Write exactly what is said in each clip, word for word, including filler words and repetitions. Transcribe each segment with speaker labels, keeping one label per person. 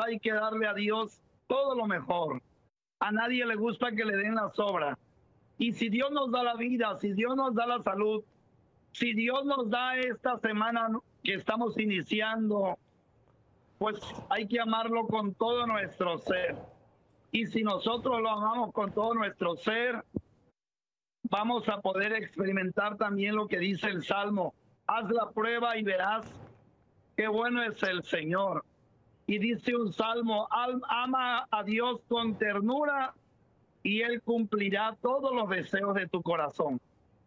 Speaker 1: hay que darle a Dios todo lo mejor. A nadie le gusta que le den la sobra. Y si Dios nos da la vida, si Dios nos da la salud, si Dios nos da esta semana que estamos iniciando, pues hay que amarlo con todo nuestro ser. Y si nosotros lo amamos con todo nuestro ser, vamos a poder experimentar también lo que dice el Salmo. Haz la prueba y verás qué bueno es el Señor. Y dice un Salmo, ama a Dios con ternura y Él cumplirá todos los deseos de tu corazón.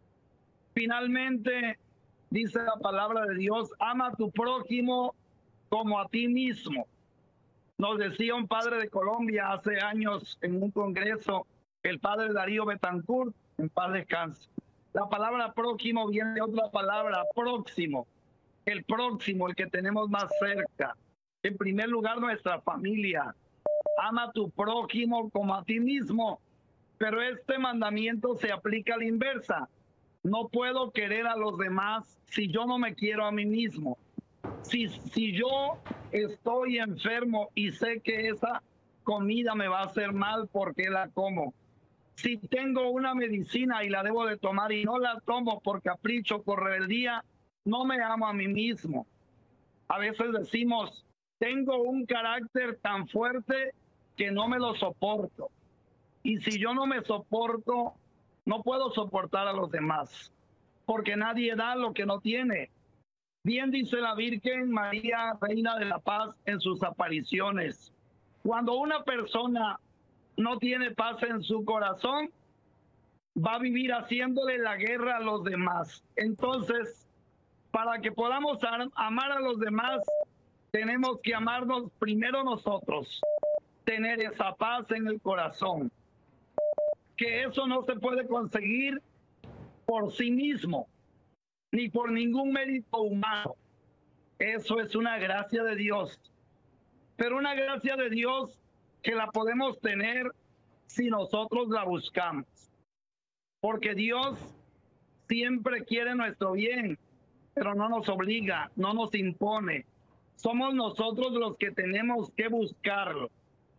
Speaker 1: Finalmente, dice la palabra de Dios, ama a tu prójimo como a ti mismo. Nos decía un padre de Colombia hace años en un congreso, el padre Darío Betancourt, en paz descanse. La palabra prójimo viene de otra palabra, próximo. El próximo, el que tenemos más cerca. En primer lugar, nuestra familia. Ama a tu prójimo como a ti mismo. Pero este mandamiento se aplica a la inversa. No puedo querer a los demás si yo no me quiero a mí mismo. Si, si yo estoy enfermo y sé que esa comida me va a hacer mal porque la como. Si tengo una medicina y la debo de tomar y no la tomo por capricho, por rebeldía, no me amo a mí mismo. A veces decimos, tengo un carácter tan fuerte que no me lo soporto. Y si yo no me soporto, no puedo soportar a los demás, porque nadie da lo que no tiene. Bien dice la Virgen María, Reina de la Paz, en sus apariciones. Cuando una persona no tiene paz en su corazón, va a vivir haciéndole la guerra a los demás. Entonces, para que podamos amar a los demás, tenemos que amarnos primero nosotros, tener esa paz en el corazón. Que eso no se puede conseguir por sí mismo, ni por ningún mérito humano. Eso es una gracia de Dios. Pero una gracia de Dios que la podemos tener si nosotros la buscamos. Porque Dios siempre quiere nuestro bien, pero no nos obliga, no nos impone. Somos nosotros los que tenemos que buscarlo.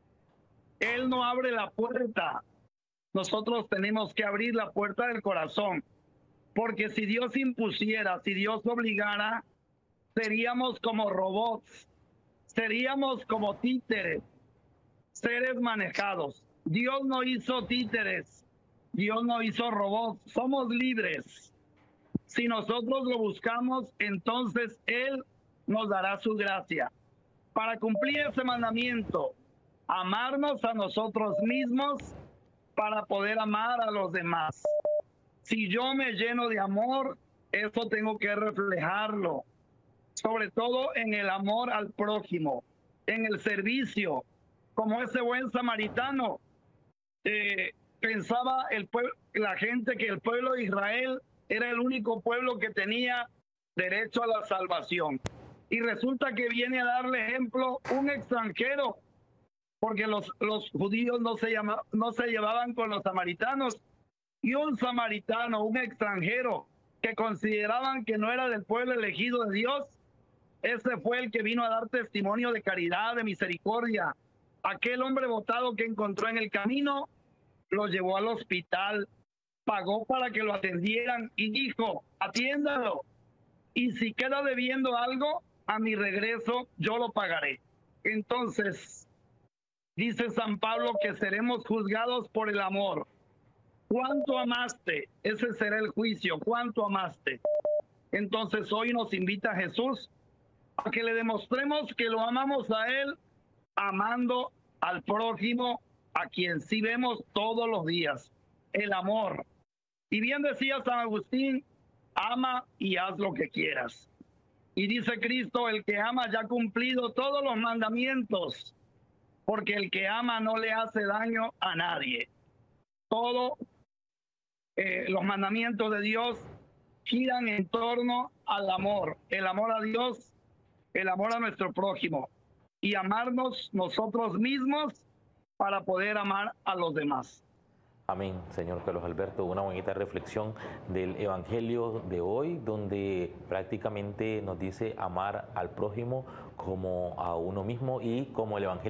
Speaker 1: Él no abre la puerta. Nosotros tenemos que abrir la puerta del corazón. Porque si Dios impusiera, si Dios obligara, seríamos como robots, seríamos como títeres, seres manejados. Dios no hizo títeres, Dios no hizo robots, somos libres. Si nosotros lo buscamos, entonces Él nos dará su gracia. Para cumplir ese mandamiento, amarnos a nosotros mismos para poder amar a los demás. Si yo me lleno de amor, eso tengo que reflejarlo, sobre todo en el amor al prójimo, en el servicio, como ese buen samaritano. Eh, pensaba el pueblo, la gente que el pueblo de Israel era el único pueblo que tenía derecho a la salvación. Y resulta que viene a darle ejemplo un extranjero, porque los, los judíos no se, llama, no se llevaban con los samaritanos. Y un samaritano, un extranjero, que consideraban que no era del pueblo elegido de Dios, ese fue el que vino a dar testimonio de caridad, de misericordia. Aquel hombre botado que encontró en el camino, lo llevó al hospital, pagó para que lo atendieran y dijo, atiéndalo. Y si queda debiendo algo, a mi regreso yo lo pagaré. Entonces, dice San Pablo que seremos juzgados por el amor. ¿Cuánto amaste? Ese será el juicio. ¿Cuánto amaste? Entonces hoy nos invita Jesús a que le demostremos que lo amamos a Él, amando al prójimo, a quien sí vemos todos los días. El amor. Y bien decía San Agustín, ama y haz lo que quieras. Y dice Cristo, el que ama ya ha cumplido todos los mandamientos, porque el que ama no le hace daño a nadie. Todo Eh, los mandamientos de Dios giran en torno al amor, el amor a Dios, el amor a nuestro prójimo y amarnos nosotros mismos para poder amar a los demás.
Speaker 2: Amén, señor Carlos Alberto. Una bonita reflexión del Evangelio de hoy, donde prácticamente nos dice amar al prójimo como a uno mismo y como el Evangelio